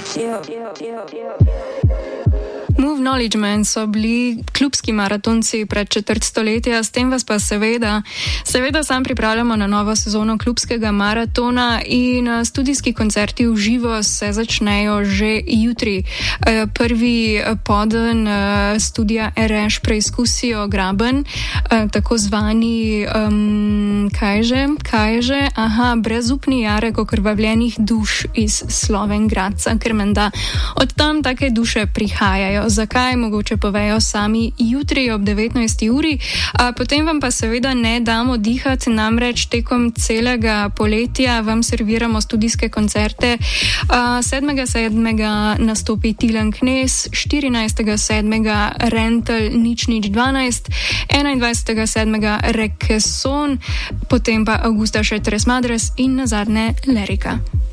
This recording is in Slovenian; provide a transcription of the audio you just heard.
Move Knowledge Men so bili klubski maratonci pred četrt stoletja, s tem vas pa seveda sam pripravljamo na novo sezono klubskega maratona in studijski koncerti v živo se začnejo že jutri. Prvi poden studija RŠ preizkusijo Graben, tako zvani, brezupni jarek okrvavljenih duš iz Slovenj Gradca, ker menda od tam take duše prihajajo. Zakaj, mogoče povejo sami jutri ob 19. uri. Potem vam pa seveda ne damo dihati, namreč tekom celega poletja vam serviramo studijske koncerte. 7.7. nastopi Tilen Knez, 14.7. Rental nič 12, 21.7. Rekeson, potem pa avgusta še Tres Madres in nazadnje Lerika.